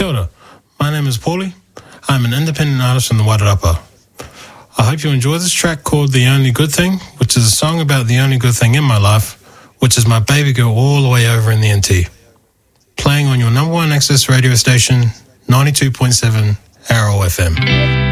Kia ora. My name is Paulie. I'm an independent artist from the Wairarapa. I hope you enjoy this track called The Only Good Thing, which is a song about the only good thing in my life, which is my baby girl all the way over in the NT. Playing on your number one access radio station, 92.7 Arrow FM.